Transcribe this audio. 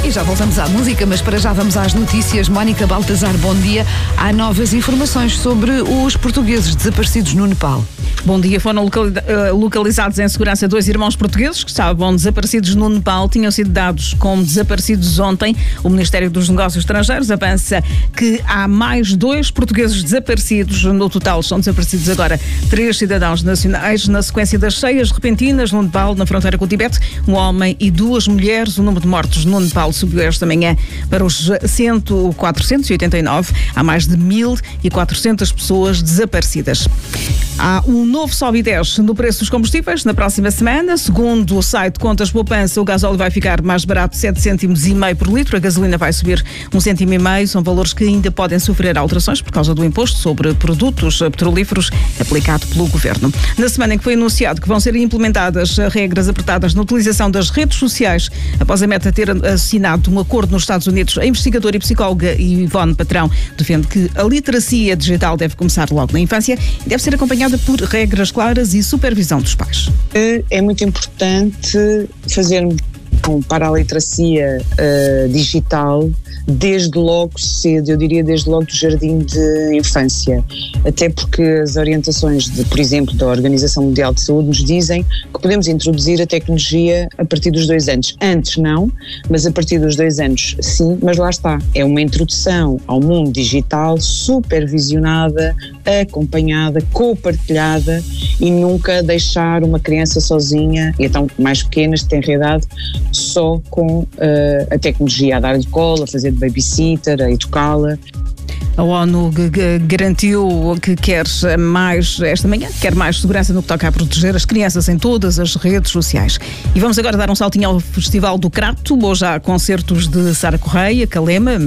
E já voltamos à música, mas para já vamos às notícias. Mónica Baltazar, bom dia. Há novas informações sobre os portugueses desaparecidos no Nepal. Bom dia. Foram localizados em segurança 2 irmãos portugueses que estavam desaparecidos no Nepal. Tinham sido dados como desaparecidos ontem. O Ministério dos Negócios Estrangeiros avança que há mais 2 portugueses desaparecidos. No total são desaparecidos agora 3 cidadãos nacionais. Na sequência das cheias repentinas no Nepal, na fronteira com o Tibete, um homem e 2 mulheres. O número de mortos no Nepal subiu esta manhã para os 489. Há mais de 1.400 pessoas desaparecidas. Há um novo sobe e desce no preço dos combustíveis na próxima semana. Segundo o site Contas Poupança, o gasóleo vai ficar mais barato, 7,5 cêntimos por litro. A gasolina vai subir 1,5 cêntimo. São valores que ainda podem sofrer alterações por causa do imposto sobre produtos petrolíferos aplicado pelo Governo. Na semana em que foi anunciado que vão ser implementadas regras apertadas na utilização das redes sociais, após a Meta ter assinado um acordo nos Estados Unidos, a investigadora e psicóloga Ivone Patrão defende que a literacia digital deve começar logo na infância e deve ser acompanhada por regras claras e supervisão dos pais. É muito importante fazermos para a literacia digital desde logo cedo, eu diria desde logo do jardim de infância, até porque as orientações, por exemplo, da Organização Mundial de Saúde nos dizem que podemos introduzir a tecnologia a partir dos 2 anos. Antes não, mas a partir dos 2 anos sim, mas lá está, é uma introdução ao mundo digital supervisionada, acompanhada, compartilhada e nunca deixar uma criança sozinha, e então mais pequenas, de tenra idade, só com a tecnologia, a dar-lhe cola, a fazer de babysitter, a educá-la. A ONU garantiu que quer mais segurança no que toca a proteger as crianças em todas as redes sociais. E vamos agora dar um saltinho ao Festival do Crato. Hoje há concertos de Sara Correia, Calema,